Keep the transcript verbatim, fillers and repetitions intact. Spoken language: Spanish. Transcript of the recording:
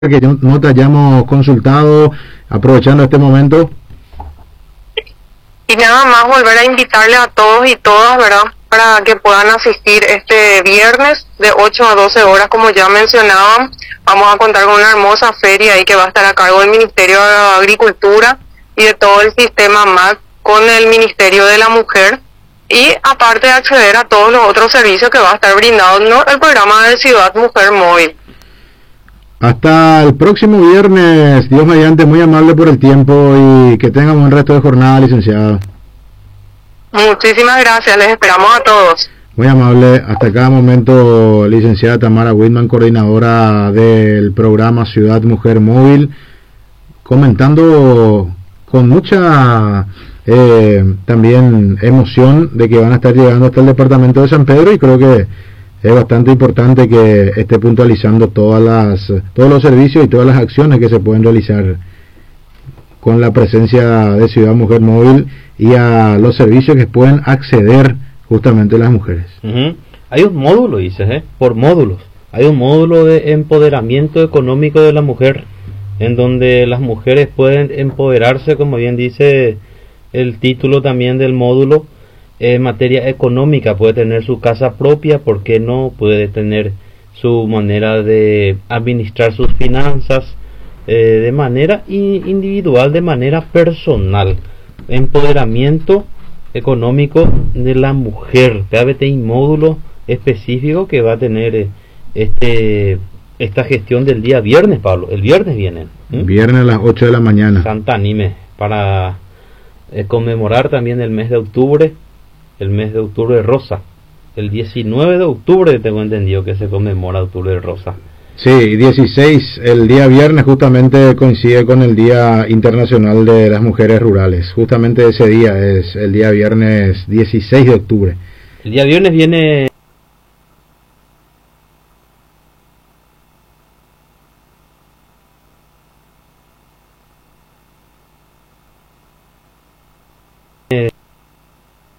que no te hayamos consultado, aprovechando este momento. Y nada más volver a invitarle a todos y todas, ¿verdad?, para que puedan asistir este viernes de ocho a doce horas, como ya mencionaban. Vamos a contar con una hermosa feria ahí que va a estar a cargo del Ministerio de Agricultura y de todo el sistema M A C con el Ministerio de la Mujer. Y aparte de acceder a todos los otros servicios que va a estar brindando el programa de Ciudad Mujer Móvil. Hasta el próximo viernes, Dios mediante, muy amable por el tiempo y que tengan un buen resto de jornada, licenciada. Muchísimas gracias, les esperamos a todos. Muy amable, hasta cada momento, licenciada Tamara Whitman, coordinadora del programa Ciudad Mujer Móvil, comentando con mucha eh, también emoción de que van a estar llegando hasta el departamento de San Pedro, y creo que es bastante importante que esté puntualizando todas las todos los servicios y todas las acciones que se pueden realizar con la presencia de Ciudad Mujer Móvil y a los servicios que pueden acceder justamente las mujeres. Uh-huh. Hay un módulo, dices, ¿eh? por módulos. Hay un módulo de empoderamiento económico de la mujer, en donde las mujeres pueden empoderarse, como bien dice el título también del módulo, en materia económica. Puede tener su casa propia, ¿por qué no? Puede tener su manera de administrar sus finanzas eh, de manera individual, de manera personal. Empoderamiento económico de la mujer. P A B T I, módulo específico que va a tener este esta gestión del día viernes, Pablo. El viernes vienen. ¿eh? Viernes a las ocho de la mañana. Santa Anime, para eh, conmemorar también el mes de octubre. El mes de octubre de rosa. El diecinueve de octubre tengo entendido que se conmemora octubre de rosa. Sí, dieciséis, el día viernes justamente coincide con el Día Internacional de las Mujeres Rurales. Justamente ese día es el día viernes dieciséis de octubre. El día viernes viene